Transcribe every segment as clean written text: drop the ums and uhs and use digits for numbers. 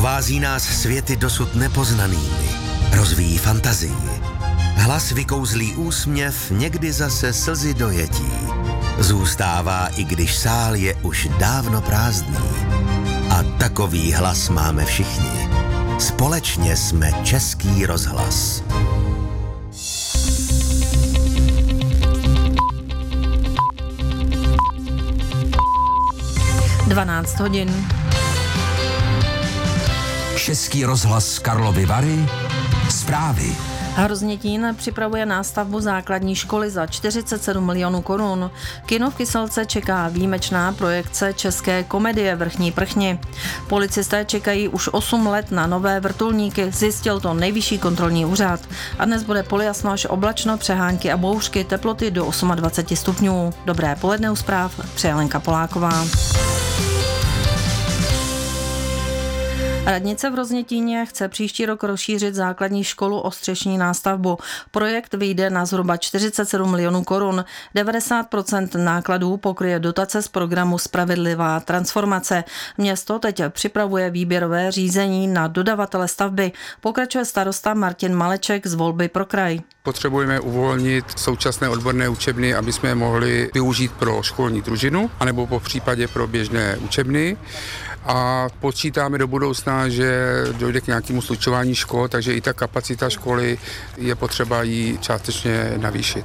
Provází nás světy dosud nepoznanými, rozvíjí fantazii. Hlas vykouzlí úsměv, někdy zase slzy dojetí. Zůstává, i když sál je už dávno prázdný. A takový hlas máme všichni. Společně jsme Český rozhlas. Dvanáct hodin. Český rozhlas Karlovy Vary. Zprávy. Hroznětín připravuje nástavbu základní školy za 47 milionů korun. Kino v Kyselce čeká výjimečná projekce české komedie Vrchní prchni. Policisté čekají už 8 let na nové vrtulníky, zjistil to Nejvyšší kontrolní úřad. A dnes bude polojasno až oblačno, přehánky a bouřky, teploty do 28 stupňů. Dobré poledne u zpráv, přeje Lenka Poláková. Radnice v Hroznětíně chce příští rok rozšířit základní školu o střešní nástavbu. Projekt vyjde na zhruba 47 milionů korun. 90% nákladů pokryje dotace z programu Spravedlivá transformace. Město teď připravuje výběrové řízení na dodavatele stavby. Pokračuje starosta Martin Maleček z Volby pro kraj. Potřebujeme uvolnit současné odborné učebny, aby jsme je mohli využít pro školní družinu, anebo po případě pro běžné učebny. A počítáme do budoucna, že dojde k nějakému slučování škol, takže i ta kapacita školy je potřeba ji částečně navýšit.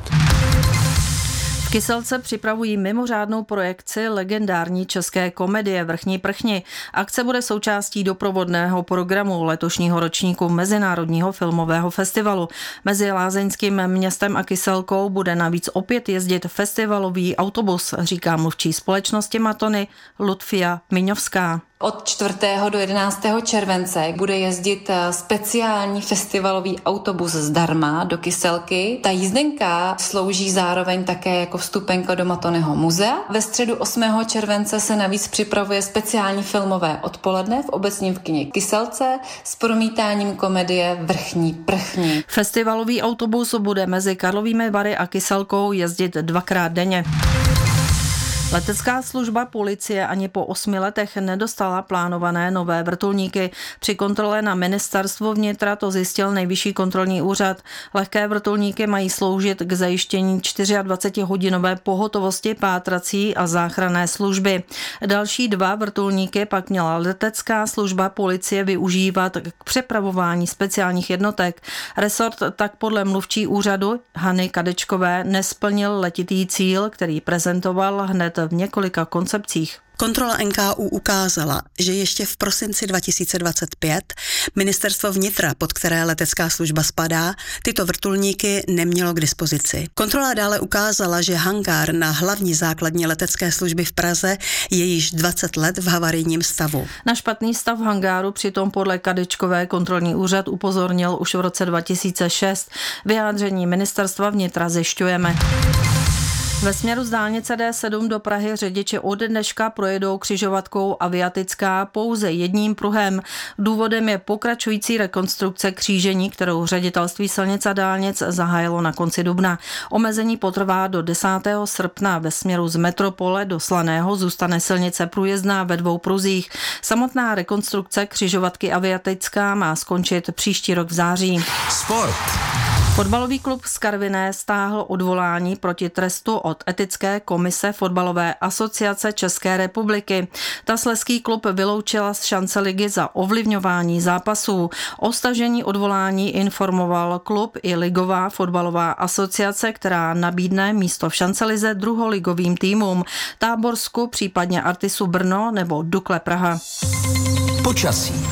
V Kyselce připravují mimořádnou projekci legendární české komedie Vrchní prchni. Akce bude součástí doprovodného programu letošního ročníku Mezinárodního filmového festivalu. Mezi Lázeňským Městem a Kyselkou bude navíc opět jezdit festivalový autobus, říká mluvčí společnosti Matony Ludfia Miňovská. Od 4. do 11. července bude jezdit speciální festivalový autobus zdarma do Kyselky. Ta jízdenka slouží zároveň také jako vstupenka do Matonyho muzea. Ve středu 8. července se navíc připravuje speciální filmové odpoledne v obecním kině Kyselce s promítáním komedie Vrchní prchni. Festivalový autobus bude mezi Karlovými Vary a Kyselkou jezdit 2krát denně. Letecká služba policie ani po 8 letech nedostala plánované nové vrtulníky. Při kontrole na ministerstvu vnitra to zjistil Nejvyšší kontrolní úřad. Lehké vrtulníky mají sloužit k zajištění 24hodinové pohotovosti pátrací a záchranné služby. Další 2 vrtulníky pak měla letecká služba policie využívat k přepravování speciálních jednotek. Resort tak podle mluvčí úřadu Hany Kadečkové nesplnil letitý cíl, který prezentoval hned v několika koncepcích. Kontrola NKÚ ukázala, že ještě v prosinci 2025 Ministerstvo vnitra, pod které letecká služba spadá, tyto vrtulníky nemělo k dispozici. Kontrola dále ukázala, že hangár na hlavní základně letecké služby v Praze je již 20 let v havarijním stavu. Na špatný stav hangáru přitom podle Kadečkové kontrolní úřad upozornil už v roce 2006. Vyjádření Ministerstva vnitra zjišťujeme. Ve směru z dálnice D7 do Prahy řidiči od dneška projedou křižovatkou Aviatická pouze jedním pruhem. Důvodem je pokračující rekonstrukce křížení, kterou Ředitelství silnic a dálnic zahájilo na konci dubna. Omezení potrvá do 10. srpna. Ve směru z Metropole do Slaného zůstane silnice průjezdná ve 2 pruzích. Samotná rekonstrukce křižovatky Aviatická má skončit příští rok v září. Sport. Fotbalový klub z Karviné stáhl odvolání proti trestu od Etické komise Fotbalové asociace České republiky. Ta slezský klub vyloučila z šance ligy za ovlivňování zápasů. O stažení odvolání informoval klub i ligová fotbalová asociace, která nabídne místo v šancelize druholigovým týmům Táborsku, případně Artisu Brno nebo Dukle Praha. Počasí.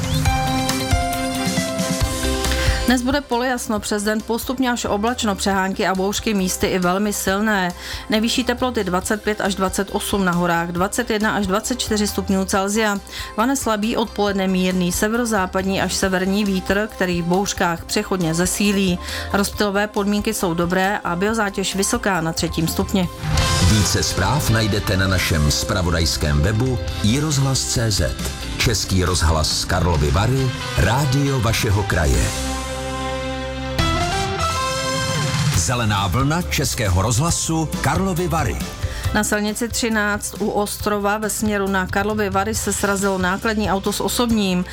Dnes bude polojasno, přes den postupně až oblačno, přehánky a bouřky, místy i velmi silné. Nejvyšší teploty 25 až 28, na horách 21 až 24 stupňů Celsia. Vane slabý, odpoledne mírný severozápadní až severní vítr, který v bouřkách přechodně zesílí. Rozptylové podmínky jsou dobré a biozátěž vysoká na 3. stupni. Více zpráv najdete na našem zpravodajském webu iRozhlas.cz. Český rozhlas Karlovy Vary, rádio vašeho kraje. Zelená vlna Českého rozhlasu Karlovy Vary. Na silnici 13 u Ostrova ve směru na Karlovy Vary se srazilo nákladní auto s osobním.